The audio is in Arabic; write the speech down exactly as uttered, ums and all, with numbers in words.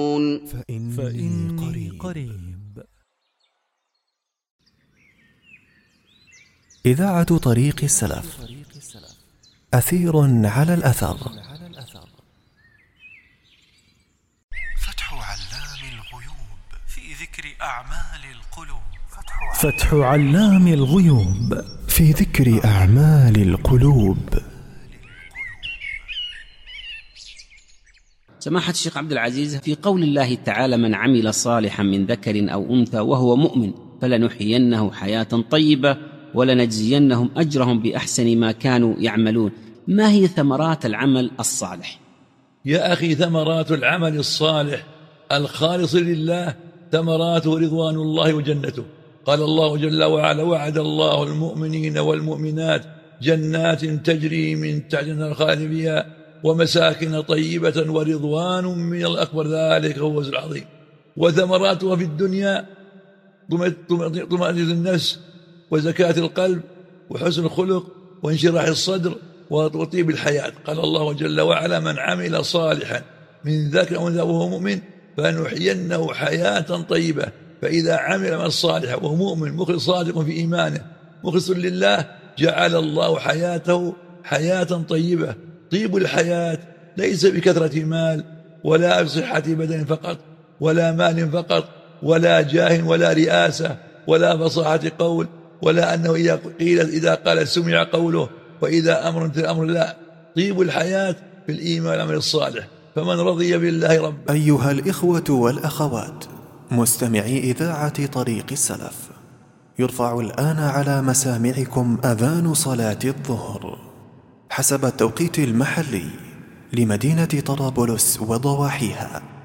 فإني, فإني قريب, قريب. إذاعة طريق السلف، أثير على الأثر. فتح علام الغيوب في ذكر أعمال القلوب. فتح علام الغيوب في ذكر أعمال القلوب. سماحة الشيخ عبد العزيز، في قول الله تعالى: من عمل صالحا من ذكر أو أنثى وهو مؤمن فلنحيينه حياة طيبة ولنجزينهم أجرهم بأحسن ما كانوا يعملون، ما هي ثمرات العمل الصالح؟ يا أخي، ثمرات العمل الصالح الخالص لله ثمراته رضوان الله وجنته. قال الله جل وعلا: وعد الله المؤمنين والمؤمنات جنات تجري من تحتها الأنهار فيها ومساكن طيبة ورضوان من الأكبر، ذلك هو الفوز العظيم. وثمراتها في الدنيا طمأنينة النفس وزكاة القلب وحسن الخلق وانشراح الصدر وطيب الحياة. قال الله جل وعلا: من عمل صالحا من ذكر أو أنثى وهو مؤمن فنحيينه حياة طيبة. فإذا عمل من الصالح وهو مؤمن مخلص صادق في إيمانه مخلص لله، جعل الله حياته حياة طيبة. طيب الحياة ليس بكثرة مال ولا بصحة بدن فقط ولا مال فقط ولا جاه ولا رئاسة ولا فصاحة قول، ولا أنه إذا قيل إذا قال سمع قوله وإذا أمر في الأمر، لا. طيب الحياة في الإيمان والعمل الصالح. فمن رضي بالله ربا. أيها الإخوة والأخوات مستمعي إذاعة طريق السلف، يرفع الآن على مسامعكم أذان صلاة الظهر حسب التوقيت المحلي لمدينة طرابلس وضواحيها.